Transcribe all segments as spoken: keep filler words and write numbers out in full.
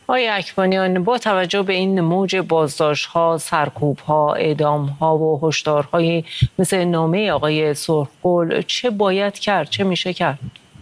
آقای اکبانیان، با توجه به این موج بازداشت‌ها، سرکوب‌ها، اعدام‌ها و هشدارهایی مثل نامه آقای سرخگل چه باید کرد، چه میشه کرد؟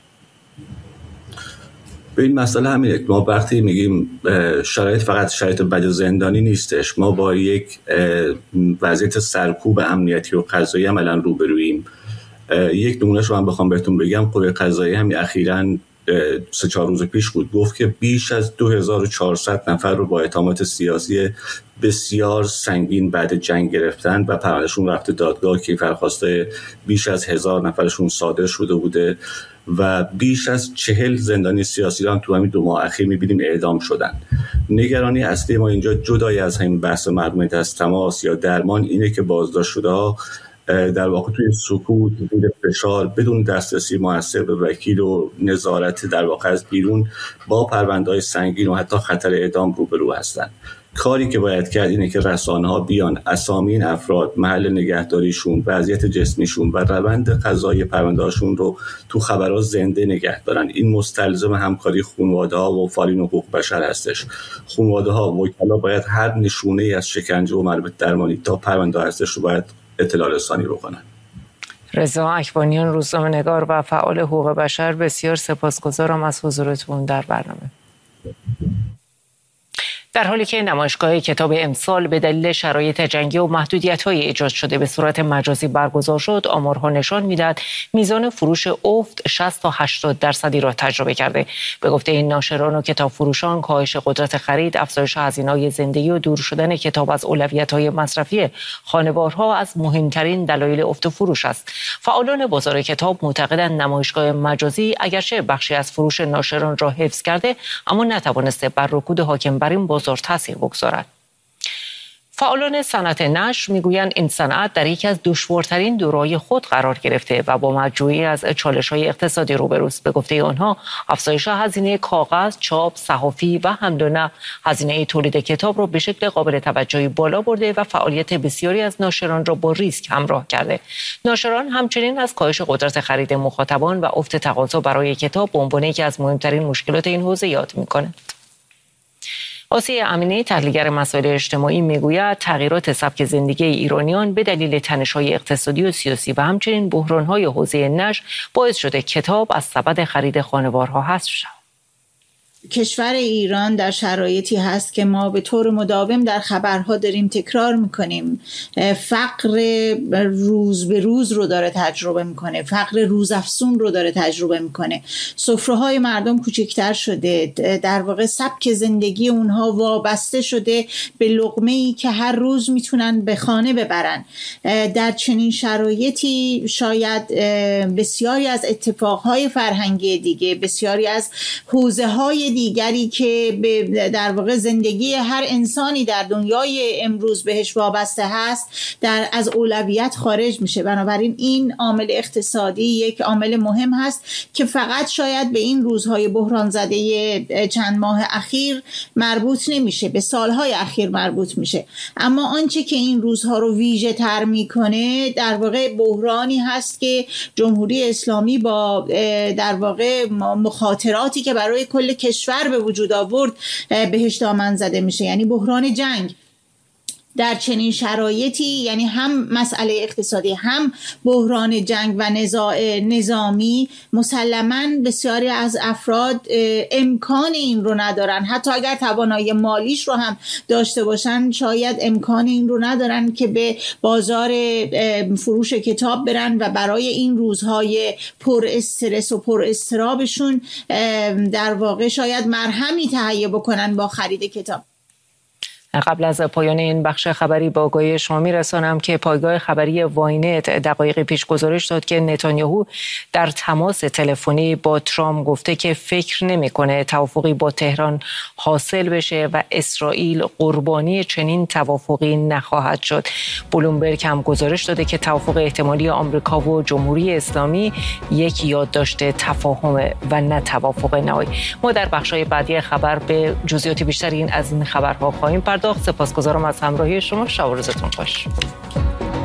به این مسئله همینه، ما وقتی میگیم شرایط فقط شرایط بد زندانی نیستش، ما با یک وضعیت سرکوب امنیتی و قضایی هم الان روبروییم. یک نمونهش رو هم بخوام بهتون بگم، قوه قضاییه همین اخیراً سه چهار روز پیش بود گفت که بیش از دو هزار و چهارصد نفر رو با اتهامات سیاسی بسیار سنگین بعد جنگ گرفتن و پروندهشون رفته دادگاه که فرخواسته بیش از هزار نفرشون صادر شده بوده و بیش از چهل زندانی سیاسی هم تو همین دو ماه اخیر می‌بینیم اعدام شدن. نگرانی اصلی ما اینجا جدای از همین بحث محرومیت از تماس یا درمان اینه که بازداشت شده‌ها در واقع توی سکوت، زیر فشار، بدون دسترسی موثر به وکیل و نظارت در واقع از بیرون با پرونده‌های سنگین و حتی خطر اعدام روبرو هستند. کاری که باید کرد اینه که رسانه‌ها بیان اسامی این افراد، محل نگهداریشون، وضعیت جسمیشون و روند قضایی پرونده‌هاشون رو تو خبرها زنده نگه دارن. این مستلزم همکاری خانواده‌ها و فعالین حقوق بشر هستش. خانواده‌ها و وکلا باید هر نشونه‌ای از شکنجه و مربوط درمانی تا پرونده هستش رو باید اطلاع رسانی بکنن. رضا اکبانیان، روزنامه‌نگار و فعال حقوق بشر، بسیار سپاسگزارم از حضورتون در برنامه. در حالی که نمایشگاه کتاب امسال به دلیل شرایط جنگی و محدودیت‌های ایجاد شده به صورت مجازی برگزار شد، آمارها نشان می‌دهد میزان فروش افت شصت تا هشتاد درصدی را تجربه کرده. به گفته این ناشران و کتاب فروشان، کاهش قدرت خرید، افزایش هزینه‌های زندگی و دور شدن کتاب از اولویت‌های مصرفی خانوارها از مهمترین دلایل افت فروش است. فعالان بازار کتاب معتقدند نمایشگاه مجازی اگرچه بخشی از فروش ناشران را حفظ کرده، اما نتوانسته بر رکود حاکم بر این بازار تاثیر بگذارد. فعالان صنعت نشر میگویند این صنعت در یکی از دشوارترین دوره‌های خود قرار گرفته و با مجموعه‌ای از چالش‌های اقتصادی روبروست. به گفته آنها، افزایش هزینه کاغذ، چاپ، صحافی و حمل و نقل هزینه تولید کتاب را به شکل قابل توجهی بالا برده و فعالیت بسیاری از ناشران را با ریسک همراه کرده. ناشران همچنین از کاهش قدرت خرید مخاطبان و افت تقاضا برای کتاب به عنوان یکی از مهمترین مشکلات این حوزه یاد می‌کنند. آسیه امینی، تحلیلگر مسائل اجتماعی، میگوید تغییرات سبک زندگی ایرانیان به دلیل تنش‌های اقتصادی و سیاسی و همچنین بحران‌های حوزه نشر باعث شده کتاب از سبد خرید خانوارها حذف شود. کشور ایران در شرایطی هست که ما به طور مداوم در خبرها داریم تکرار میکنیم، فقر روز به روز رو داره تجربه میکنه، فقر روزافزون رو داره تجربه میکنه، سفره‌های مردم کوچکتر شده، در واقع سبک زندگی اونها وابسته شده به لقمه‌ای که هر روز میتونن به خانه ببرن. در چنین شرایطی شاید بسیاری از اتفاقهای فرهنگی دیگه، بسیاری از حوزه‌های دیگری که به در واقع زندگی هر انسانی در دنیای امروز بهش وابسته هست در از اولویت خارج میشه. بنابراین این عامل اقتصادی یک عامل مهم هست که فقط شاید به این روزهای بحران زده چند ماه اخیر مربوط نمیشه، به سالهای اخیر مربوط میشه. اما آنچه که این روزها رو ویژه تر میکنه در واقع بحرانی هست که جمهوری اسلامی با در واقع مخاطراتی که برای کل کشور به وجود آورد بهش دامن زده میشه، یعنی بحران جنگ. در چنین شرایطی یعنی هم مسئله اقتصادی هم بحران جنگ و نزاع نظامی، مسلماً بسیاری از افراد امکان این رو ندارن، حتی اگر توانایی مالیش رو هم داشته باشن شاید امکان این رو ندارن که به بازار فروش کتاب برن و برای این روزهای پر استرس و پر اضطرابشون در واقع شاید مرهمی تهیه بکنن با خرید کتاب. قبل از پایان این بخش خبری با آگاهی شما می‌رسانم که پایگاه خبری واینت دقایق پیش گزارش داد که نتانیاهو در تماس تلفنی با ترامپ گفته که فکر نمی‌کنه توافقی با تهران حاصل بشه و اسرائیل قربانی چنین توافقی نخواهد شد. بلومبرگ هم گزارش داده که توافق احتمالی آمریکا و جمهوری اسلامی یک یادداشت تفاهم و نه توافق نهایی. ما در بخش‌های بعدی خبر به جزئیات بیشتری از این خبرها خواهیم پرداخت. سپاسگزارم از همراهی شما. شب و روزتون خوش.